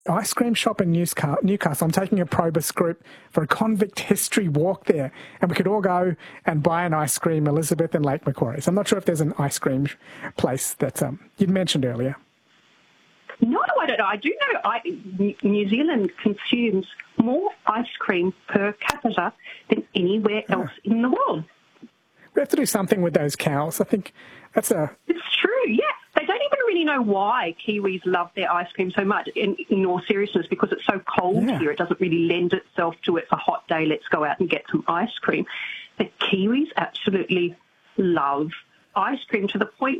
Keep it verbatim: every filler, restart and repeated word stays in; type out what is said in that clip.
ice cream shop in Newcastle. I'm taking a Probus group for a convict history walk there, and we could all go and buy an ice cream, Elizabeth, in Lake Macquarie. So I'm not sure if there's an ice cream place that um, you'd mentioned earlier. No, I don't know. I do know I, New Zealand consumes more ice cream per capita than anywhere else oh. in the world. We have to do something with those cows. I think that's a... It's true, yeah. They don't even really know why Kiwis love their ice cream so much, in, in all seriousness, because it's so cold yeah. here. It doesn't really lend itself to it's a hot day, let's go out and get some ice cream. But Kiwis absolutely love ice cream to the point